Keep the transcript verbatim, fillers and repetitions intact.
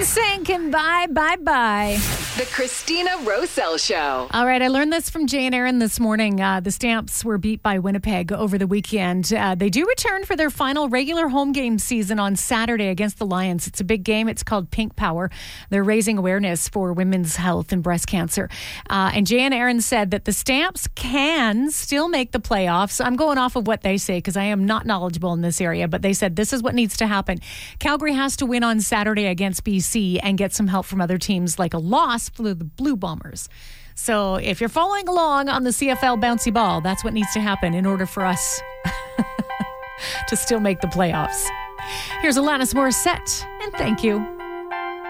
Sync and bye, bye, bye. The Christina Roselle Show. All right, I learned this from Jay and Aaron this morning. Uh, the Stamps were beat by Winnipeg over the weekend. Uh, they do return for their final regular home game season on Saturday against the Lions. It's a big game. It's called Pink Power. They're raising awareness for women's health and breast cancer. Uh, and Jay and Aaron said that the Stamps can still make the playoffs. I'm going off of what they say because I am not knowledgeable in this area, but they said this is what needs to happen. Calgary has to win on Saturday against B C and get some help from other teams, like a loss for the Blue Bombers. So if you're following along on the C F L bouncy ball, that's what needs to happen in order for us to still make the playoffs. Here's Alanis Morissette, and thank you.